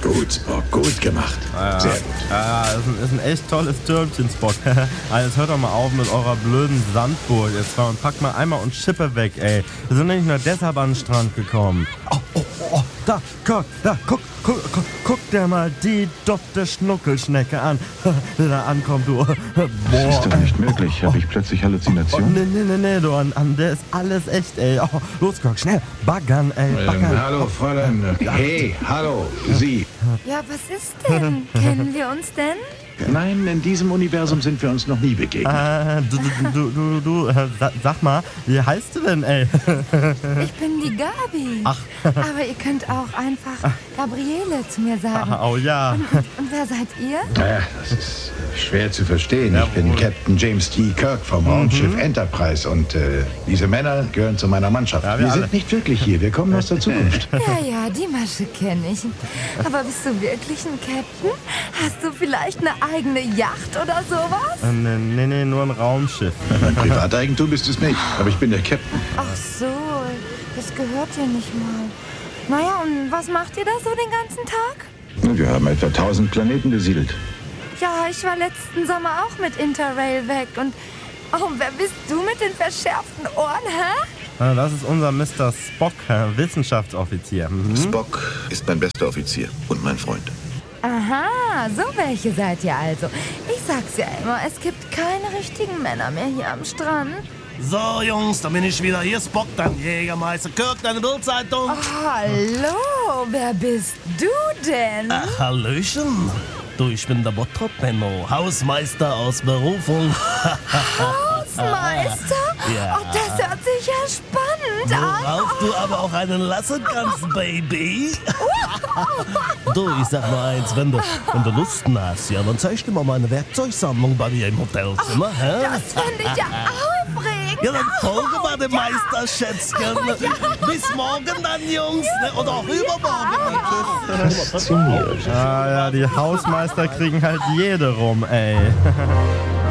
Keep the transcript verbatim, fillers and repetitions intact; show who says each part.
Speaker 1: Gut, Spock, gut gemacht.
Speaker 2: Ja,
Speaker 1: Sehr gut.
Speaker 2: Ja, ist ein, ist ein echt tolles Türmchen, Spock. Also jetzt hört doch mal auf mit eurer blöden Sandburg. Jetzt und packt mal einmal und Schippe weg, ey. Wir sind nicht nur deshalb an den Strand gekommen. Oh, oh, oh, oh. Da, guck, da, guck, guck, guck, guck dir mal die dufte Schnuckelschnecke an. Die da ankommt, du. Boah.
Speaker 3: Das ist doch nicht möglich. Habe ich plötzlich
Speaker 2: Oh,
Speaker 3: Halluzinationen?
Speaker 2: nee, nee, nee, nee, du, an, an der ist alles echt, ey. Oh, los, guck, schnell, baggern, ey,
Speaker 1: Ähm,
Speaker 2: baggern.
Speaker 1: hallo, Fräulein. Hey, hallo, Sie.
Speaker 4: Ja, was ist denn? Kennen wir uns denn?
Speaker 1: Nein, in diesem Universum sind wir uns noch nie begegnet.
Speaker 2: Äh, du, du, du, du, du äh, sa- sag mal, wie heißt du denn, ey?
Speaker 4: Ich bin die Gabi.
Speaker 2: Ach.
Speaker 4: Aber ihr könnt auch einfach Gabriele zu mir sagen.
Speaker 2: Oh ja.
Speaker 4: Und, und wer seid ihr?
Speaker 1: Naja, das ist schwer zu verstehen. Ich bin Captain James T. Kirk vom Raumschiff Enterprise und äh, diese Männer gehören zu meiner Mannschaft.
Speaker 2: Ja, wir
Speaker 1: wir
Speaker 2: alle.
Speaker 1: sind nicht wirklich hier, wir kommen aus der Zukunft.
Speaker 4: Ja, ja, die Masche kenne ich. Aber bist du wirklich ein Captain? Hast du vielleicht eine eigene Yacht oder sowas?
Speaker 2: Äh, nee, nee, nee, nur ein Raumschiff.
Speaker 1: Mein Privateigentum ist es nicht, aber ich bin der Captain.
Speaker 4: Ach so, das gehört dir nicht mal. Naja, und was macht ihr da so den ganzen Tag?
Speaker 3: Wir haben etwa tausend Planeten besiedelt.
Speaker 4: Ja, ich war letzten Sommer auch mit Interrail weg und... Oh, wer bist du mit den verschärften Ohren, hä?
Speaker 2: Äh, Das ist unser Mister Spock, äh, Wissenschaftsoffizier. Mhm.
Speaker 5: Spock ist mein bester Offizier und mein Freund.
Speaker 4: Aha, so welche seid ihr also. Ich sag's ja immer, es gibt keine richtigen Männer mehr hier am Strand.
Speaker 6: So, Jungs, da bin ich wieder. Hier ist Spock, dein Jägermeister Kirk, deine Bildzeitung.
Speaker 4: Oh, hallo, wer bist du denn?
Speaker 6: Ach, Hallöchen. Du, ich bin der Bottrop Benno, Hausmeister aus Berufung.
Speaker 4: Hausmeister?
Speaker 6: Ja.
Speaker 4: Oh, das hört sich ja spannend an.
Speaker 6: Worauf du aber auch einen lassen kannst, Baby. Du, ich sag nur eins, wenn du, wenn du Lust hast, ja, dann zeig dir mal meine Werkzeugsammlung bei mir im Hotelzimmer, hä?
Speaker 4: Das finde ich ja aufregend.
Speaker 6: Ja, dann folge mal dem Meister, Schätzchen. Bis morgen dann, Jungs, ne? Oder auch übermorgen.
Speaker 3: Faszinierend.
Speaker 2: Ja, ja, die Hausmeister kriegen halt jede rum, ey.